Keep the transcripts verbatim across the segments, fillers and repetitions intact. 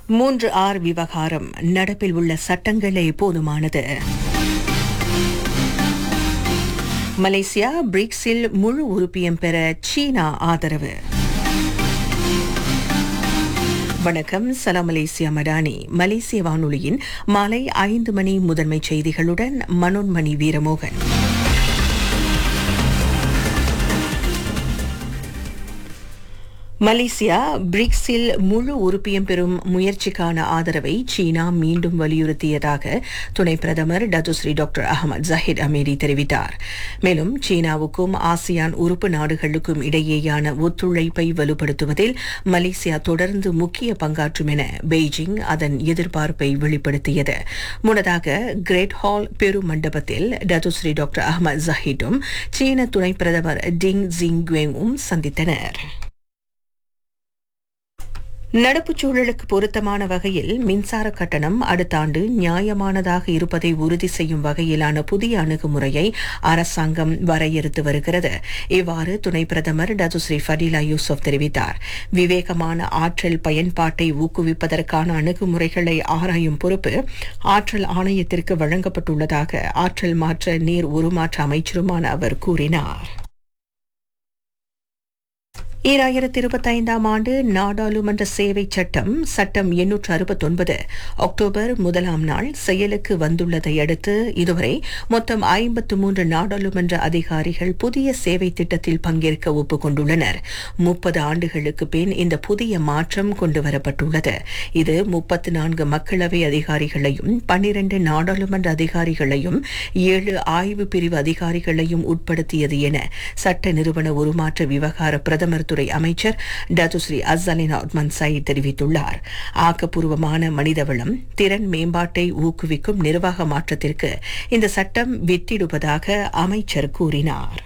மூன்று ஆர் விவகாரம் நடப்பில் உள்ள சட்டங்களே போதுமானது. மலேசியா பிரிக்ஸில் முழு உறுப்பியம் பெற சீனா ஆதரவு. வணக்கம், சலாம் மலேசியா மடானி. மலேசிய வானொலியின் மாலை ஐந்து மணி முதன்மை செய்திகளுடன் மனோன்மணி வீரமோகன். மலேசியா பிரிக்ஸில் முழு உறுப்பியம் பெறும் முயற்சிக்கான ஆதரவை சீனா மீண்டும் வலியுறுத்தியதாக துணை பிரதமர் Datuk Seri doctor Ahmed Zahid Amiri தெரிவித்தார். மேலும் சீனாவுக்கும் ஆசியான் உறுப்பு நாடுகளுக்கும் இடையேயான ஒத்துழைப்பை வலுப்படுத்துவதில் மலேசியா தொடர்ந்து முக்கிய பங்காற்றும் என பெய்ஜிங் அதன் எதிர்பார்ப்பை வெளிப்படுத்தியது. முன்னதாக கிரேட் ஹால் பெரு மண்டபத்தில் டத்துஸ்ரீ டாக்டர் அகமது ஜஹிடும் சீன துணை பிரதமர் டிங் ஜிங்வெங்கும் சந்தித்தனர். நடப்புச் சூழலுக்கு பொருத்தமான வகையில் மின்சார கட்டணம் அடுத்த ஆண்டு நியாயமானதாக இருப்பதை உறுதி செய்யும் வகையிலான புதிய அணுகுமுறையை அரசாங்கம் வரையறுத்து வருகிறது. இவ்வாறு துணை பிரதமர் டத்துஸ்ரீ ஃபடிலா யூசுப் தெரிவித்தார். விவேகமான ஆற்றல் பயன்பாட்டை ஊக்குவிப்பதற்கான அணுகுமுறைகளை ஆராயும் பொறுப்பு ஆற்றல் ஆணையத்திற்கு வழங்கப்பட்டுள்ளதாக ஆற்றல் மாற்ற நீர் உருமாற்ற அமைச்சருமான அவர் கூறினார். ஈராயிரத்தி இருபத்தி ஐந்தாம் ஆண்டு நாடாளுமன்ற சேவை சட்டம் சட்டம் எண்ணூற்று அறுபத்தொன்பது அக்டோபர் முதலாம் நாள் செயலுக்கு வந்துள்ளதை அடுத்து இதுவரை மொத்தம் ஐம்பத்து மூன்று நாடாளுமன்ற அதிகாரிகள் புதிய சேவை திட்டத்தில் பங்கேற்க ஒப்புக்கொண்டுள்ளனர். முப்பது ஆண்டுகளுக்கு பின் இந்த புதிய மாற்றம் கொண்டுவரப்பட்டுள்ளது. இது முப்பத்து நான்கு மக்களவை அதிகாரிகளையும் பன்னிரண்டு நாடாளுமன்ற அதிகாரிகளையும் ஏழு ஆய்வு பிரிவு அதிகாரிகளையும் உட்படுத்தியது என சட்ட நிறுவன உருமாற்ற விவகார பிரதமர் துறை அமைச்சர் டத்துஸ்ரீ அஸ்ஸலினா உத்மன் சயீத் தெரிவித்துள்ளார். ஆக்கப்பூர்வமான மனிதவளம் திறன் மேம்பாட்டை ஊக்குவிக்கும் நிர்வாக மாற்றத்திற்கு இந்த சட்டம் வித்திடுவதாக அமைச்சர் கூறினார்.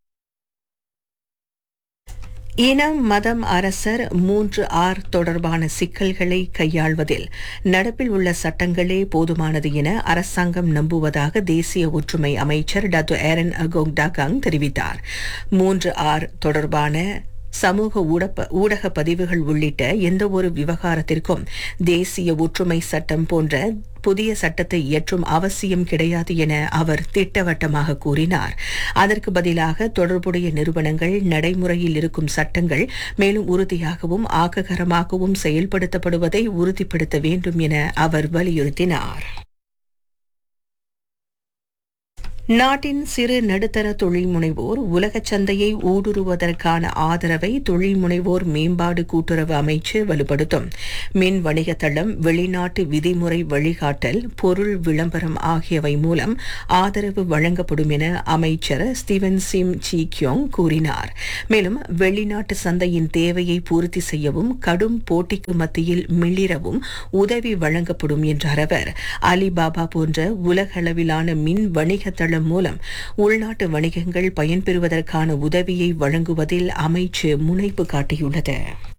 இனம், மதம், அரசர் மூன்று ஆர் தொடர்பான சிக்கல்களை கையாள்வதில் நடப்பில் உள்ள சட்டங்களே போதுமானது என அரசாங்கம் நம்புவதாக தேசிய ஒற்றுமை அமைச்சர் டாக்டர் ஏரன் அகோங் டாகாங் தெரிவித்தார். மூன்று ஆர் தொடர்பான சமூக ஊடக பதிவுகள் உள்ளிட்ட எந்தவொரு விவகாரத்திற்கும் தேசிய ஒற்றுமை சட்டம் போன்ற புதிய சட்டத்தை இயற்றும் அவசியம் கிடையாது என அவர் திட்டவட்டமாக கூறினார். அதற்கு பதிலாக தொடர்புடைய நிறுவனங்கள் நடைமுறையில் இருக்கும் சட்டங்கள் மேலும் உறுதியாகவும் ஆக்ககரமாகவும் செயல்படுத்தப்படுவதை உறுதிப்படுத்த வேண்டும் என அவர் வலியுறுத்தினார். நாட்டின் சிறு நடுத்தர தொழில் முனைவோர் உலகச் சந்தையை ஊடுருவதற்கான ஆதரவை தொழில் முனைவோர் மேம்பாடு கூட்டுறவு அமைச்சு வலுப்படுத்தும். மின் வணிக தளம், வெளிநாட்டு விதிமுறை வழிகாட்டல், பொருள் விளம்பரம் ஆகியவை மூலம் ஆதரவு வழங்கப்படும் என அமைச்சர் ஸ்டீவன் சிம் சி கியோங் கூறினார். மேலும் வெளிநாட்டு சந்தையின் தேவையை பூர்த்தி செய்யவும் கடும் போட்டிக்கு மத்தியில் மிளிரவும் உதவி வழங்கப்படும் என்றார் அவர். அலிபாபா போன்ற உலகளவிலான மின் வணிக தளம் மூலம் உள்நாட்டு வணிகங்கள் பயன்பெறுவதற்கான உதவியை வழங்குவதில் அமைச்சு முனைப்பு காட்டியுள்ளது.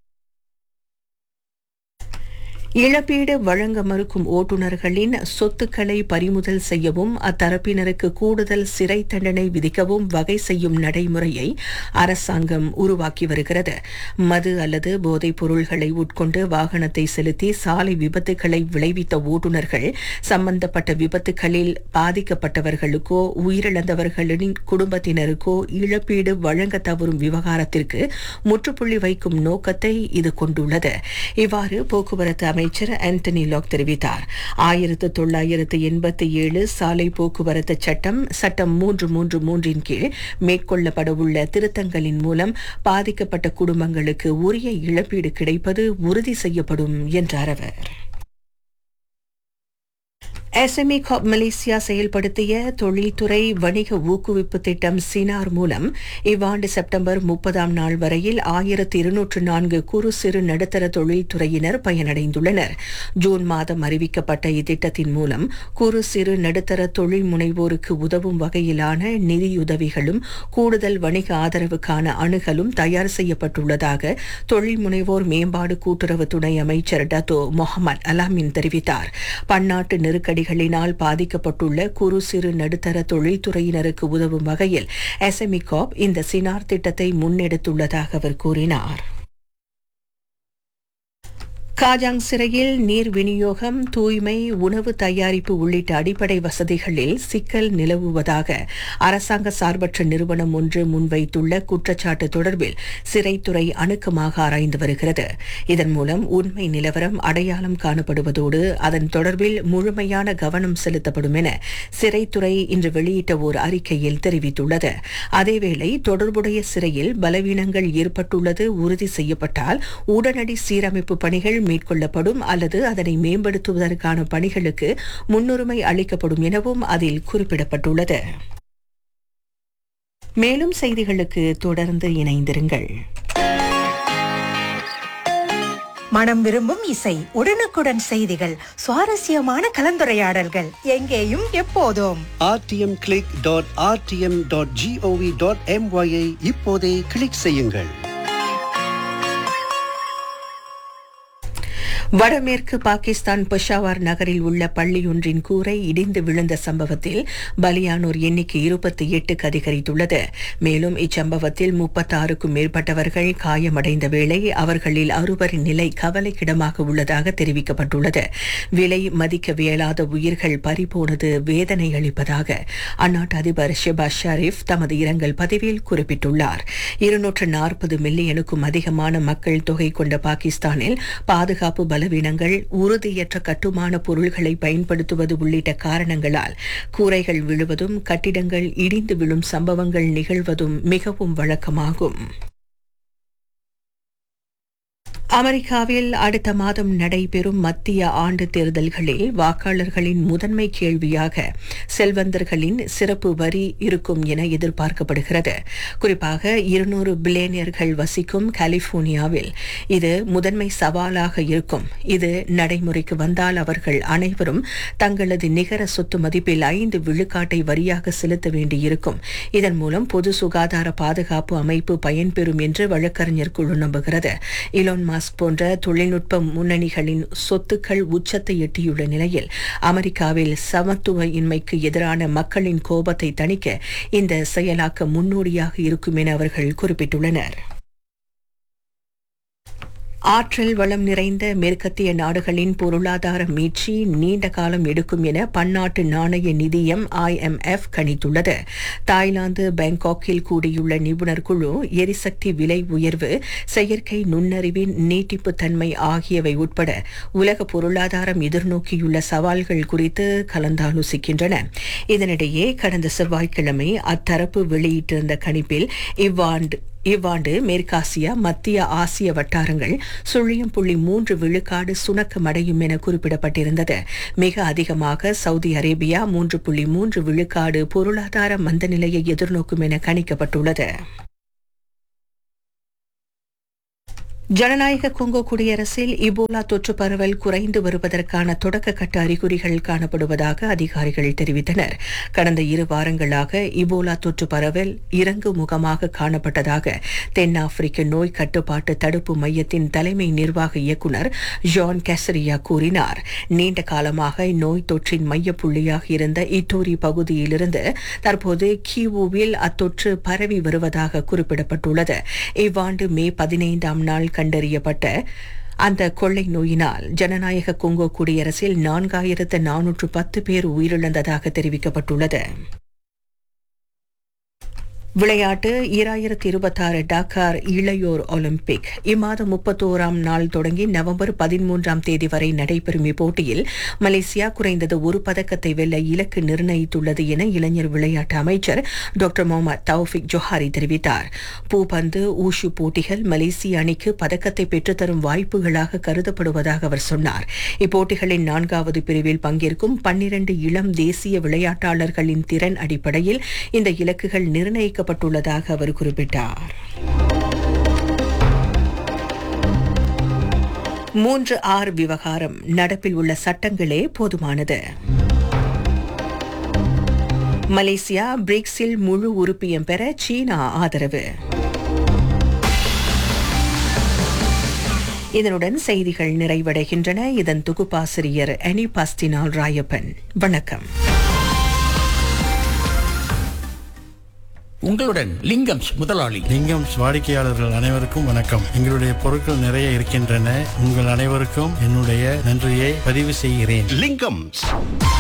இழப்பீடு வழங்க மறுக்கும் ஓட்டுநர்களின் சொத்துக்களை பறிமுதல் செய்யவும் அத்தரப்பினருக்கு கூடுதல் சிறை தண்டனை விதிக்கவும் வகை செய்யும் நடைமுறையை அரசாங்கம் உருவாக்கி வருகிறது. மது அல்லது போதைப் பொருள்களை உட்கொண்டு வாகனத்தை செலுத்தி சாலை விபத்துக்களை விளைவித்த ஓட்டுநர்கள் சம்பந்தப்பட்ட விபத்துகளில் பாதிக்கப்பட்டவர்களுக்கோ உயிரிழந்தவர்களின் குடும்பத்தினருக்கோ இழப்பீடு வழங்க தவறும் விவகாரத்திற்கு முற்றுப்புள்ளி வைக்கும் நோக்கத்தை இது கொண்டுள்ளது. இவ்வாறு போக்குவரத்து அமைச்சர் ஆண்டனி லாக் தெரிவித்தார். ஆயிரத்து தொள்ளாயிரத்து எண்பத்தி ஏழு சாலை போக்குவரத்து சட்டம் சட்டம் மூன்று மூன்று மூன்றின் கீழ் மேற்கொள்ளப்படவுள்ள திருத்தங்களின் மூலம் பாதிக்கப்பட்ட குடும்பங்களுக்கு உரிய இழப்பீடு கிடைப்பது உறுதி செய்யப்படும் என்றார் அவர். எஸ்எம்இ காப் மலேசியா செயல்படுத்திய தொழில்துறை வணிக ஊக்குவிப்பு திட்டம் சினார் மூலம் இவ்வாண்டு செப்டம்பர் முப்பதாம் நாள் வரையில் ஆயிரத்து இருநூற்று நான்கு குறு சிறு நடுத்தர தொழில்துறையினர் பயனடைந்துள்ளனர். ஜூன் மாதம் அறிவிக்கப்பட்ட இத்திட்டத்தின் மூலம் குறு சிறு நடுத்தர தொழில் முனைவோருக்கு உதவும் வகையிலான நிதியுதவிகளும் கூடுதல் வணிக ஆதரவுக்கான அணுகலும் தயார் செய்யப்பட்டுள்ளதாக தொழில் முனைவோர் மேம்பாடு கூட்டுறவு துணை அமைச்சர் டத்தோ முகமது அலாமின் தெரிவித்தார். பன்னாட்டு நெருக்கடி களினால் பாதிக்கப்பட்டுள்ள குறு சிறு நடுத்தர தொழில்துறையினருக்கு உதவும் வகையில் எஸ்எம்இ காப் இந்த சினார் திட்டத்தை முன்னெடுத்துள்ளதாக அவர் கூறினார். காஜாங் சிறையில் நீர் விநியோகம், தூய்மை, உணவு தயாரிப்பு உள்ளிட்ட அடிப்படை வசதிகளில் சிக்கல் நிலவுவதாக அரசாங்க சார்பற்ற நிறுவனம் ஒன்று முன்வைத்துள்ள குற்றச்சாட்டு தொடர்பில் சிறைத்துறை அணுக்கமாக ஆராய்ந்து வருகிறது. இதன் மூலம் உண்மை நிலவரம் அடையாளம் காணப்படுவதோடு அதன் தொடர்பில் முழுமையான கவனம் செலுத்தப்படும் என சிறைத்துறை இன்று வெளியிட்ட ஓர் அறிக்கையில் தெரிவித்துள்ளது. அதேவேளை தொடர்புடைய சிறையில் பலவீனங்கள் ஏற்பட்டுள்ளது உறுதி செய்யப்பட்டால் உடனடி சீரமைப்பு பணிகள் மேற்கொள்ளப்படும் அல்லது அதனை மேம்படுத்துவதற்கான பணிகளுக்கு முன்னுரிமை அளிக்கப்படும் எனவும் அதில் குறிப்பிடப்பட்டுள்ளது. மேலும் செய்திகளுக்கு தொடர்ந்து இணைந்திருங்கள். மனம் விரும்பும் இசை, உடனுக்குடன் செய்திகள், சுவாரஸ்யமான கலந்துரையாடல்கள், எங்கேயும் எப்போதும். R D M click dot R D M dot gov dot MY ஐ இப்போதே கிளிக் செய்யுங்கள். வடமேற்கு பாகிஸ்தான் பெஷாவர் நகரில் உள்ள பள்ளியொன்றின் கூரை இடிந்து விழுந்த சம்பவத்தில் பலியானோர் எண்ணிக்கை இருபத்தி எட்டுக்கு அதிகரித்துள்ளது. மேலும் இச்சம்பவத்தில் முப்பத்தாறுக்கும் மேற்பட்டவர்கள் காயமடைந்த வேளை அவர்களில் அறுவரின் நிலை கவலைக்கிடமாக உள்ளதாக தெரிவிக்கப்பட்டுள்ளது. விலை மதிக்கவியலாத உயிர்கள் பறிபோனது வேதனை அளிப்பதாக அந்நாட்டு அதிபர் ஷெபாஸ் ஷரீப் தமது இரங்கல் பதிவில் குறிப்பிட்டுள்ளார். இருநூற்று நாற்பது மில்லியனுக்கும் அதிகமான மக்கள் தொகை கொண்ட பாகிஸ்தானில் பாதுகாப்பு பலவீனங்கள், உறுதியற்ற கட்டுமான பொருள்களை பயன்படுத்துவது உள்ளிட்ட காரணங்களால் கூரைகள் விழுவதும் கட்டிடங்கள் இடிந்து விழும் சம்பவங்கள் நிகழ்வதும் மிகவும் வழக்கமாகும். அமெரிக்காவில் அடுத்த மாதம் நடைபெறும் மத்திய ஆண்டு தேர்தல்களில் வாக்காளர்களின் முதன்மை கேள்வியாக செல்வந்தர்களின் சிறப்பு வரி இருக்கும் என எதிர்பார்க்கப்படுகிறது. குறிப்பாக இருநூறு பில்லியனியர்கள் வசிக்கும் கலிபோர்னியாவில் இது முதன்மை சவாலாக இருக்கும். இது நடைமுறைக்கு வந்தால் அவர்கள் அனைவரும் தங்களது நிகர சொத்து மதிப்பில் ஐந்து விழுக்காட்டை வரியாக செலுத்த வேண்டியிருக்கும். இதன் மூலம் பொது சுகாதார பாதுகாப்பு அமைப்பு பயன்பெறும் என்று வழக்கறிஞர் குழு நம்புகிறது. இலோன் மாஸ்க் போன்ற தொழில்நுட்ப முன்னணிகளின் சொத்துக்கள் உச்சத்தை எட்டியுள்ள நிலையில் அமெரிக்காவில் சமத்துவ இன்மைக்கு எதிரான மக்களின் கோபத்தை தணிக்க இந்த செயலாக்க முன்னோடியாக இருக்கும் என அவர்கள் குறிப்பிட்டுள்ளனர். ஆற்றல் வளம் நிறைந்த மேற்கத்திய நாடுகளின் பொருளாதார மீட்சி நீண்ட காலம் எடுக்கும் என பன்னாட்டு நாணய நிதியம் ஐ எம் எஃப் கணித்துள்ளது. தாய்லாந்து பாங்காக்கில் கூடியுள்ள நிபுணர் குழு எரிசக்தி விலை உயர்வு, செயற்கை நுண்ணறிவின் நீட்டிப்பு தன்மை ஆகியவை உட்பட உலக பொருளாதாரம் எதிர்நோக்கியுள்ள சவால்கள் குறித்து கலந்தாலோசிக்கின்றன. இதனிடையே கடந்த செவ்வாய்க்கிழமை அத்தரப்பு வெளியிட்டிருந்த கணிப்பில் இவ்வாண்டு இவ்வாண்டு மேற்காசியா மத்திய ஆசிய வட்டாரங்கள் சுழியம் புள்ளி மூன்று விழுக்காடு சுணக்கமடையும் என குறிப்பிடப்பட்டிருந்தது. மிக அதிகமாக சவுதி அரேபியா மூன்று புள்ளி மூன்று விழுக்காடு பொருளாதார மந்தநிலையை எதிர்நோக்கும் என கணிக்கப்பட்டுள்ளது. ஜனநாயக கொங்கோ குடியரசில் இபோலா தொற்று பரவல் குறைந்து வருவதற்கான தொடக்க கட்ட அறிகுறிகள் காணப்படுவதாக அதிகாரிகள் தெரிவித்தனர். கடந்த இரு வாரங்களாக இபோலா தொற்று பரவல் இறங்கு முகமாக காணப்பட்டதாக தென்னாப்பிரிக்க நோய் கட்டுப்பாட்டு தடுப்பு மையத்தின் தலைமை நிர்வாக இயக்குநர் ஜான் கேசரியா கூறினார். நீண்ட காலமாக நோய் தொற்றின் மையப்புள்ளியாக இருந்த இட்டோரி பகுதியிலிருந்து தற்போது கியூவில் அத்தொற்று பரவி வருவதாக குறிப்பிடப்பட்டுள்ளது. இவ்வாண்டு மே பதினைந்தாம் நாள் கண்டறியப்பட்ட அந்த கொள்ளை நோயினால் ஜனநாயக கொங்கோ குடியரசில் நான்காயிரத்து நானூற்று பத்து பேர் உயிரிழந்ததாக தெரிவிக்கப்பட்டுள்ளது. விளையாட்டு இரண்டாயிரத்தி இருபத்தாறு டாக்கார் இளையோர் ஒலிம்பிக் இம்மாதம் முப்பத்தோராம் நாள் தொடங்கி நவம்பர் பதிமூன்றாம் தேதி வரை நடைபெறும் இப்போட்டியில் மலேசியா குறைந்தது ஒரு பதக்கத்தை வெல்ல இலக்கு நிர்ணயித்துள்ளது என இளைஞர் விளையாட்டு அமைச்சர் டாக்டர் முகமது தௌஃபிக் ஜொஹாரி தெரிவித்தார். பூப்பந்து, ஊஷு போட்டிகள் மலேசிய அணிக்கு பதக்கத்தை பெற்றுத்தரும் வாய்ப்புகளாக கருதப்படுவதாக அவர் சொன்னார். இப்போட்டிகளின் நான்காவது பிரிவில் பங்கேற்கும் பன்னிரண்டு இளம் தேசிய விளையாட்டாளர்களின் திறன் அடிப்படையில் இந்த இலக்குகள் நிர்ணயிக்க பட்டுள்ளதாக அவர் குறிப்பிட்டார். மூன்று ஆர் விவகாரம் நடப்பில் உள்ள சட்டங்களே போதுமானது. மலேசியா பிரிக்ஸில் முழு உறுப்பியம் பெற சீனா ஆதரவு. இதனுடன் செய்திகள் நிறைவடைகின்றன. இதன் தொகுப்பாசிரியர் அனி பாஸ்டினால் ராயப்பன். வணக்கம். உங்களுடன் லிங்கம்ஸ் முதலாளி. லிங்கம் வாடிக்கையாளர்கள் அனைவருக்கும் வணக்கம். எங்களுடைய பொருட்கள் நிறைய இருக்கின்றன. உங்கள் அனைவருக்கும் என்னுடைய நன்றியை பதிவு செய்கிறேன். லிங்கம்ஸ்.